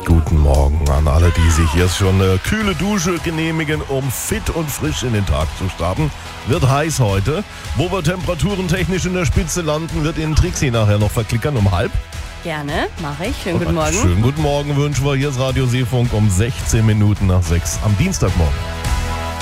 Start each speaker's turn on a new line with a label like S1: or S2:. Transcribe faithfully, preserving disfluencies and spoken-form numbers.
S1: Guten Morgen an alle, die sich jetzt schon eine kühle Dusche genehmigen, um fit und frisch in den Tag zu starten. Wird heiß heute. Wo wir Temperaturen technisch in der Spitze landen, wird Ihnen Trixie nachher noch verklickern um halb.
S2: Gerne, mache ich. Schönen guten Morgen.
S1: Schönen guten Morgen wünschen wir. Hier ist Radio Seefunk um sechzehn Minuten nach sechs am Dienstagmorgen.